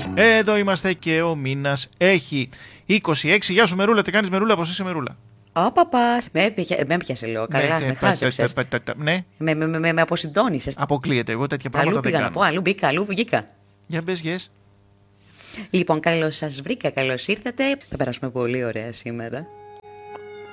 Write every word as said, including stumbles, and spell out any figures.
Εδώ είμαστε και ο μήνας έχει είκοσι έξι. Γεια σου Μερούλα, τι κάνεις Μερούλα, πώς είσαι Μερούλα? Ω παπάς, με, με έπιασε λίγο, καλά, με χάζεψες. Ναι. Με, με, με, με αποσυντώνησες. Αποκλείεται, εγώ τέτοια πράγματα αλλού δεν πήγα κάνω. να πω, αλλού μπήκα, αλλού βγήκα. Για μπες, yes. Λοιπόν, καλώς σας βρήκα, καλώς ήρθατε. Θα περάσουμε πολύ ωραία σήμερα.